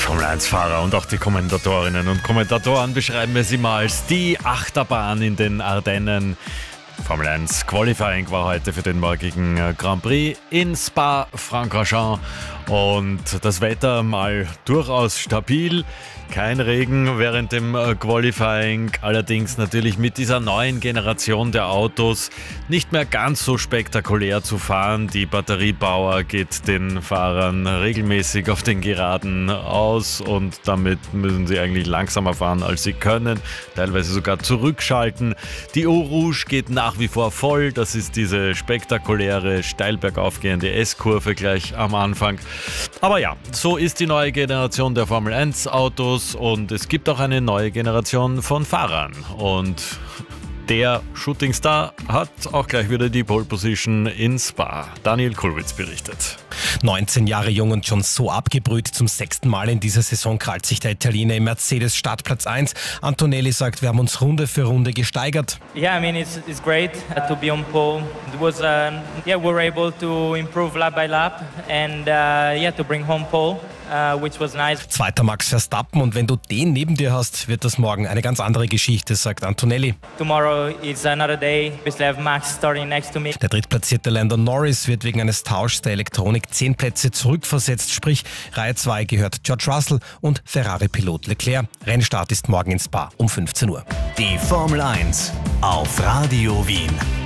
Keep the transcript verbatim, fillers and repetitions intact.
Formel eins Fahrer und auch die Kommentatorinnen und Kommentatoren beschreiben es immer als die Achterbahn in den Ardennen. Formel eins Qualifying war heute für den morgigen Grand Prix in Spa-Francorchamps und das Wetter mal durchaus stabil. Kein Regen während dem Qualifying, allerdings natürlich mit dieser neuen Generation der Autos nicht mehr ganz so spektakulär zu fahren. Die Batteriepower geht den Fahrern regelmäßig auf den Geraden aus und damit müssen sie eigentlich langsamer fahren, als sie können, teilweise sogar zurückschalten. Die Eau Rouge geht nach wie vor voll, das ist diese spektakuläre, steil bergauf gehende S-Kurve gleich am Anfang. Aber ja, so ist die neue Generation der Formel eins Autos. Und es gibt auch eine neue Generation von Fahrern. Und der Shootingstar hat auch gleich wieder die Pole Position in Spa. Daniel Kulwitz berichtet. neunzehn Jahre jung und schon so abgebrüht. Zum sechsten Mal in dieser Saison krallt sich der Italiener im Mercedes Startplatz eins. Antonelli sagt, wir haben uns Runde für Runde gesteigert. Yeah, I mean it's it's great to be on pole. It was uh, yeah, we were able to improve lap by lap and uh, yeah, to bring home pole. Uh, which was nice. Zweiter Max Verstappen und wenn du den neben dir hast, wird das morgen eine ganz andere Geschichte, sagt Antonelli. Tomorrow is another day. We still have Max starting next to me. Der drittplatzierte Lando Norris wird wegen eines Tauschs der Elektronik zehn Plätze zurückversetzt, sprich Reihe zwei gehört George Russell und Ferrari-Pilot Leclerc. Rennstart ist morgen in Spa um fünfzehn Uhr. Die Formel eins auf Radio Wien.